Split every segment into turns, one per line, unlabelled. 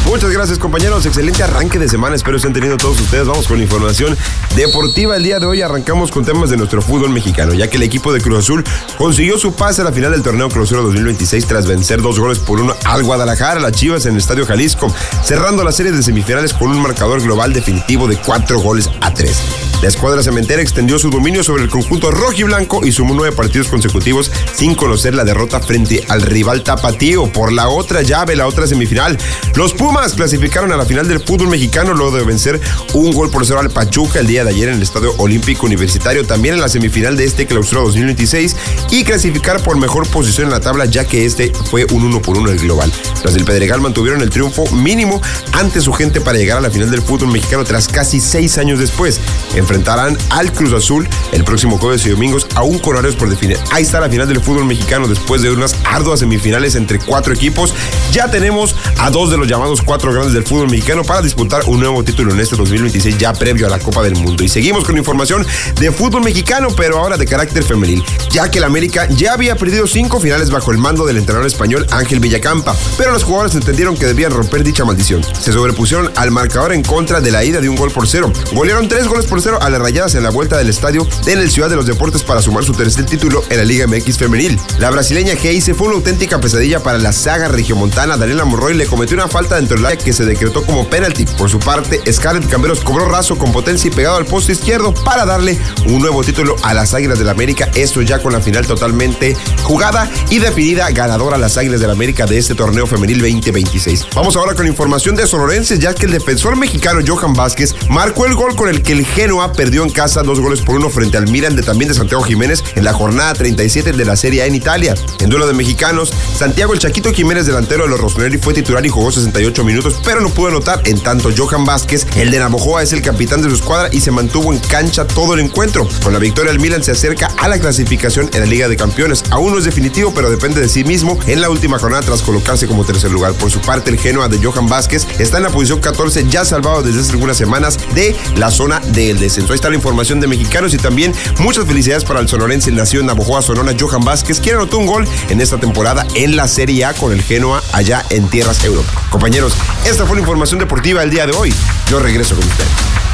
Muchas gracias, compañeros. Excelente arranque de semana. Espero estén teniendo todos ustedes. Vamos con información deportiva. El día de hoy arrancamos con temas de nuestro fútbol mexicano, ya que el equipo de Cruz Azul consiguió su pase a la final del torneo Clausura 2026 tras vencer 2-1 al Guadalajara, las Chivas, en el Estadio Jalisco, cerrando la serie de semifinales con un marcador global definitivo de 4-3. La escuadra cementera extendió su dominio sobre el conjunto rojiblanco y sumó 9 partidos consecutivos sin conocer la derrota frente al rival tapatío. Por la otra llave, la otra semifinal, los Pumas clasificaron a la final del fútbol mexicano luego de vencer 1-0 al Pachuca el día de ayer en el Estadio Olímpico Universitario, también en la semifinal de este Clausura 2026, y clasificar por mejor posición en la tabla, ya que este fue un 1-1 el global. Los del Pedregal mantuvieron el triunfo mínimo ante su gente para llegar a la final del fútbol mexicano tras casi 6 años después. Enfrentarán al Cruz Azul el próximo jueves y domingos, aún con horarios por definir. Ahí está la final del fútbol mexicano después de unas arduas semifinales entre 4 equipos. Ya tenemos a 2 de los llamados 4 grandes del fútbol mexicano para disputar un nuevo título en este 2026, ya previo a la Copa del Mundo. Y seguimos con información de fútbol mexicano, pero ahora de carácter femenil, ya que el América ya había perdido 5 finales bajo el mando del entrenador español Ángel Villacampa, pero los jugadores entendieron que debían romper dicha maldición. Se sobrepusieron al marcador en contra de la ida de 1-0. Golearon 3-0 a las Rayadas en la vuelta del estadio en el Ciudad de los Deportes para sumar su tercer título en la Liga MX femenil. La brasileña Geise fue una auténtica pesadilla para la saga regiomontana. Daniela Monroy le cometió una falta dentro del área que se decretó como penalti. Por su parte, Scarlett Camberos cobró raso con potencia y pegado al poste izquierdo para darle un nuevo título a las Águilas del América. Esto ya con la final totalmente jugada y definida, ganadora las Águilas del América de este torneo femenil 2026. Vamos ahora con información de sonorenses, ya que el defensor mexicano Johan Vázquez marcó el gol con el que el Genoa perdió en casa 2-1 frente al Milan también de Santiago Jiménez en la jornada 37 de la Serie A en Italia. En duelo de mexicanos, Santiago el Chaquito Jiménez, delantero de los Rossoneri, fue titular y jugó 68 minutos, pero no pudo anotar. En tanto, Johan Vázquez, el de Navojoa, es el capitán de su escuadra y se mantuvo en cancha todo el encuentro. Con la victoria, el Milan se acerca a la clasificación en la Liga de Campeones. Aún no es definitivo, pero depende de sí mismo en la última jornada tras colocarse como tercer lugar. Por su parte, el Genoa de Johan Vázquez está en la posición 14, ya salvado desde hace algunas semanas de la zona del descenso. Ahí está la información de mexicanos y también muchas felicidades para el sonorense, nació en Navojoa, Sonora, Johan Vázquez, quien anotó un gol en esta temporada en la Serie A con el Genoa allá en tierras Europa. Compañeros, esta fue la información deportiva del día de hoy. Yo regreso con ustedes.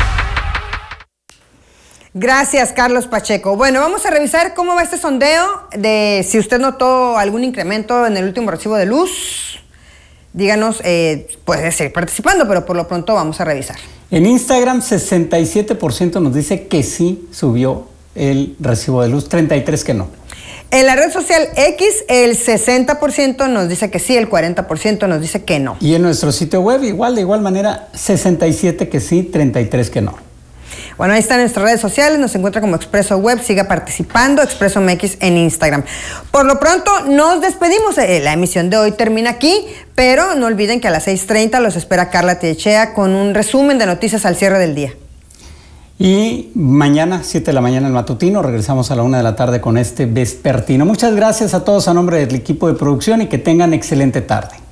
Gracias, Carlos Pacheco. Bueno, vamos a revisar cómo va este sondeo de si usted notó algún incremento en el último recibo de luz. Díganos, puede seguir participando, pero por lo pronto vamos a revisar.
En Instagram, 67% nos dice que sí subió el recibo de luz, 33% que no.
En la red social X, el 60% nos dice que sí, el 40% nos dice que no.
Y en nuestro sitio web, de igual manera, 67% que sí, 33% que no.
Bueno, ahí están nuestras redes sociales, nos encuentra como Expreso Web, siga participando, Expreso MX en Instagram. Por lo pronto, nos despedimos, la emisión de hoy termina aquí, pero no olviden que a las 6:30 los espera Carla Techea con un resumen de noticias al cierre del día.
Y mañana, 7 de la mañana, el matutino, regresamos a la 1 de la tarde con este vespertino. Muchas gracias a todos a nombre del equipo de producción y que tengan excelente tarde.